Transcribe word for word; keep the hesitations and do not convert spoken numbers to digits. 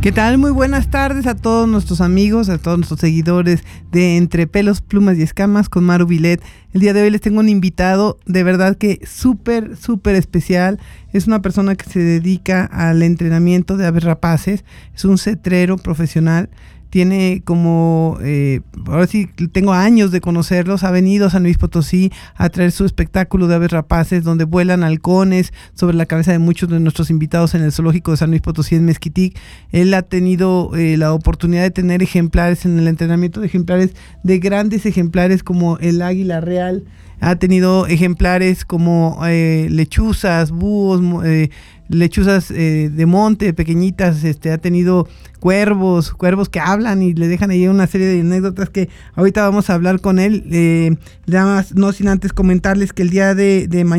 ¿Qué tal? Muy buenas tardes a todos nuestros amigos, a todos nuestros seguidores de Entre Pelos, Plumas y Escamas con Maru Villet. El día de hoy les tengo un invitado de verdad que súper, súper especial. Es una persona que se dedica al entrenamiento de aves rapaces, es un cetrero profesional. Tiene como, eh, ahora sí tengo años de conocerlos, ha venido a San Luis Potosí a traer su espectáculo de aves rapaces donde vuelan halcones sobre la cabeza de muchos de nuestros invitados en el zoológico de San Luis Potosí en Mezquitic. Él ha tenido eh, la oportunidad de tener ejemplares en el entrenamiento de ejemplares, de grandes ejemplares como el águila real. Ha tenido ejemplares como eh, lechuzas, búhos, eh, lechuzas eh, de monte, pequeñitas, este, ha tenido cuervos, cuervos que hablan y le dejan ahí una serie de anécdotas que ahorita vamos a hablar con él. Eh, nada más, no sin antes comentarles que el día de, de mañana